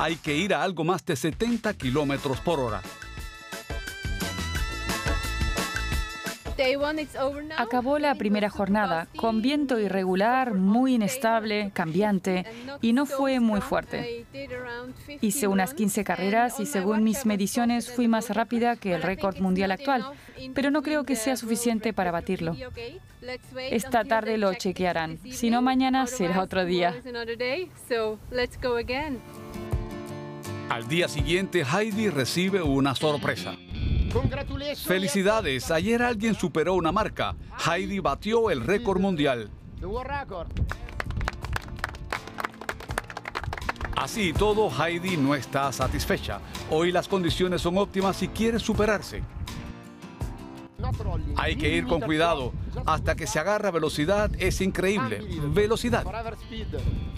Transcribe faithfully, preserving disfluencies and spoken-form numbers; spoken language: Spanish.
Hay que ir a algo más de setenta kilómetros por hora. Acabó la primera jornada, con viento irregular, muy inestable, cambiante, y no fue muy fuerte. Hice unas quince carreras y según mis mediciones fui más rápida que el récord mundial actual, pero no creo que sea suficiente para batirlo. Esta tarde lo chequearán, si no mañana será otro día. Al día siguiente, Heidi recibe una sorpresa. ¡Felicidades! Ayer alguien superó una marca. Heidi batió el récord mundial. Así y todo, Heidi no está satisfecha. Hoy las condiciones son óptimas y quiere superarse. Hay que ir con cuidado. Hasta que se agarra velocidad es increíble. Velocidad.